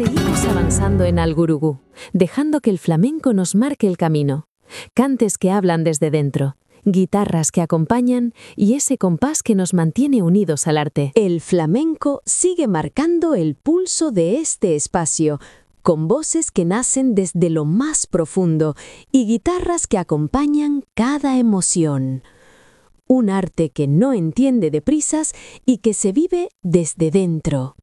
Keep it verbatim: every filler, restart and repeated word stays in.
Seguimos avanzando en Algurugú, dejando que el flamenco nos marque el camino. Cantes que hablan desde dentro, guitarras que acompañan y ese compás que nos mantiene unidos al arte. El flamenco sigue marcando el pulso de este espacio, con voces que nacen desde lo más profundo y guitarras que acompañan cada emoción. Un arte que no entiende de prisas y que se vive desde dentro.